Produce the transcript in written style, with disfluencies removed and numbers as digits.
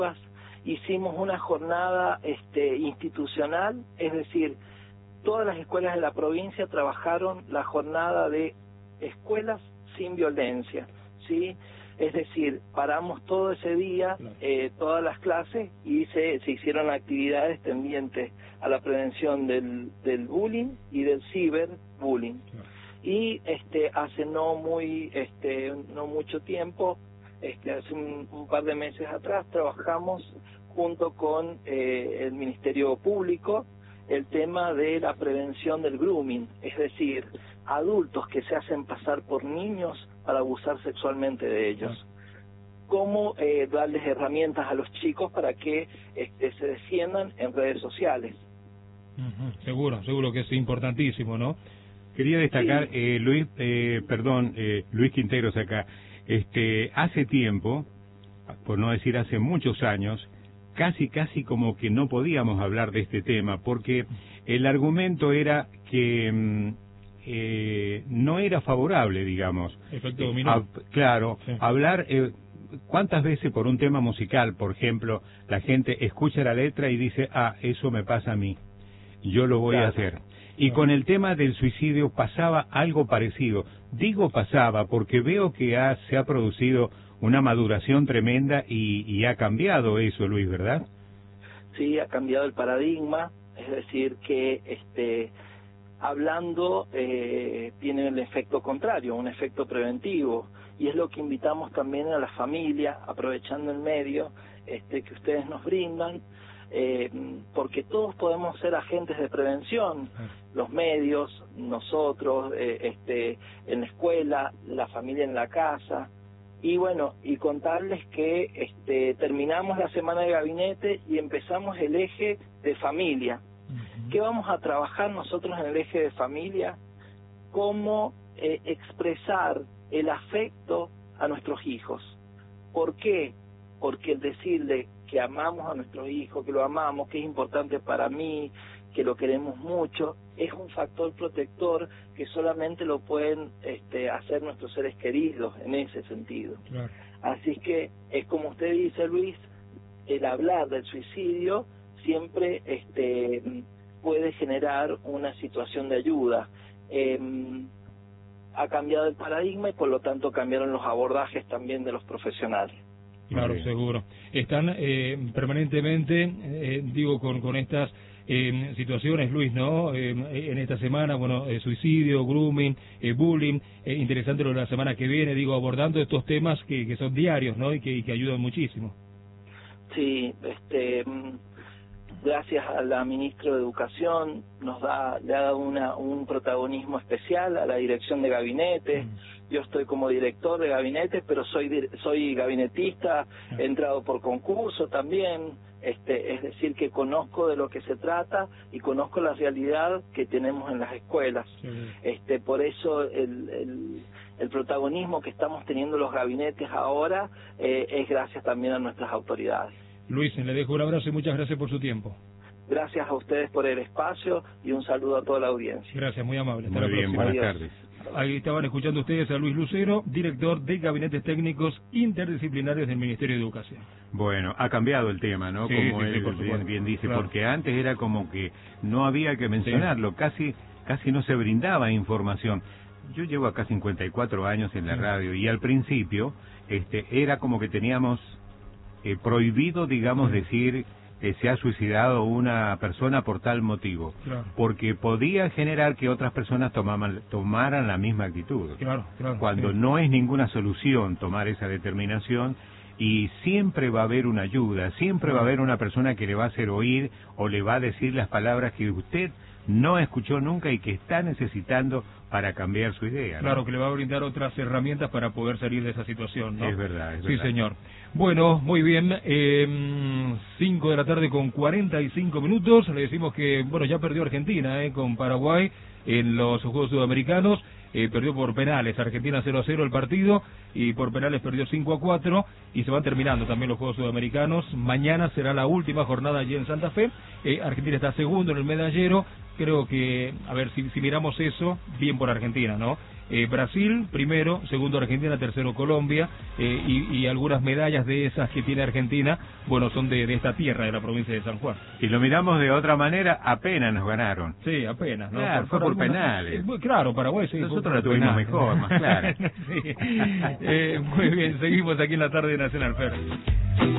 hicimos una jornada institucional, es decir, todas las escuelas de la provincia trabajaron la jornada de escuelas sin violencia, ¿sí? Es decir, paramos todo ese día, todas las clases, y se hicieron actividades tendientes a la prevención del bullying y del ciberbullying. Y hace no mucho tiempo, hace un par de meses atrás, trabajamos junto con el Ministerio Público el tema de la prevención del grooming, es decir, adultos que se hacen pasar por niños para abusar sexualmente de ellos. Cómo darles herramientas a los chicos para que se defiendan en redes sociales. Seguro que es importantísimo, ¿no? Quería destacar, sí. Luis Quinteros acá, hace tiempo, por no decir hace muchos años, casi como que no podíamos hablar de este tema, porque el argumento era que no era favorable, digamos. Efecto dominó. Claro, sí. Hablar, ¿cuántas veces por un tema musical, por ejemplo, la gente escucha la letra y dice, eso me pasa a mí, yo lo voy a hacer? Y con el tema del suicidio pasaba algo parecido. Digo pasaba porque veo que se ha producido una maduración tremenda y ha cambiado eso, Luis, ¿verdad? Sí, ha cambiado el paradigma, es decir, que hablando tiene el efecto contrario, un efecto preventivo, y es lo que invitamos también a la familia, aprovechando el medio que ustedes nos brindan, porque todos podemos ser agentes de prevención, los medios, nosotros, en la escuela, la familia en la casa. Y bueno, y contarles que terminamos la semana de gabinete y empezamos el eje de familia. ¿Qué vamos a trabajar nosotros en el eje de familia? Cómo expresar el afecto a nuestros hijos. ¿Por qué? Porque el decirle que amamos a nuestros hijos, que lo amamos, que es importante para mí, que lo queremos mucho, es un factor protector que solamente lo pueden hacer nuestros seres queridos en ese sentido. Claro. Así que es como usted dice, Luis, el hablar del suicidio siempre puede generar una situación de ayuda. Ha cambiado el paradigma y por lo tanto cambiaron los abordajes también de los profesionales. Claro, seguro. Están permanentemente, con estas situaciones, Luis, ¿no? En esta semana, suicidio, grooming, bullying, interesante lo de la semana que viene, abordando estos temas que son diarios, ¿no? Y que ayudan muchísimo. Sí, gracias a la ministra de Educación, le ha dado un protagonismo especial a la dirección de gabinete. Yo estoy como director de gabinete, pero soy gabinetista, he entrado por concurso también, es decir, que conozco de lo que se trata y conozco la realidad que tenemos en las escuelas. Por eso el protagonismo que estamos teniendo los gabinetes ahora es gracias también a nuestras autoridades. Luis, le dejo un abrazo y muchas gracias por su tiempo. Gracias a ustedes por el espacio y un saludo a toda la audiencia. Gracias, muy amable. Hasta la próxima. Buenas tardes. Ahí estaban escuchando ustedes a Luis Lucero, director de Gabinetes Técnicos Interdisciplinarios del Ministerio de Educación. Bueno, ha cambiado el tema, ¿no? Sí, como él bien dice, claro. Porque antes era como que no había que mencionarlo, casi no se brindaba información. Yo llevo acá 54 años en la radio y al principio era como que teníamos prohibido, decir se ha suicidado una persona por tal motivo, porque podía generar que otras personas tomaran la misma actitud. Cuando no es ninguna solución tomar esa determinación, y siempre va a haber una ayuda, siempre va a haber una persona que le va a hacer oír o le va a decir las palabras que usted no escuchó nunca y que está necesitando para cambiar su idea, ¿no? Claro, que le va a brindar otras herramientas para poder salir de esa situación, ¿no? Es verdad, Sí, señor. Bueno, muy bien, 5 de la tarde con 45 minutos, le decimos que, ya perdió Argentina, con Paraguay en los Juegos Sudamericanos, perdió por penales, Argentina 0-0 el partido, y por penales perdió 5-4, y se van terminando también los Juegos Sudamericanos. Mañana será la última jornada allí en Santa Fe. Argentina está segundo en el medallero. Creo que, a ver, si miramos eso, bien por Argentina, ¿no? Brasil primero, segundo Argentina, tercero Colombia, y algunas medallas de esas que tiene Argentina, bueno, son de esta tierra, de la provincia de San Juan. Y lo miramos de otra manera, apenas nos ganaron. Sí, apenas, ¿no? Claro, fue por penales. Claro, Paraguay sí. Nosotros la tuvimos mejor, más clara. Sí. Muy bien, seguimos aquí en la tarde de Nacional, Fer.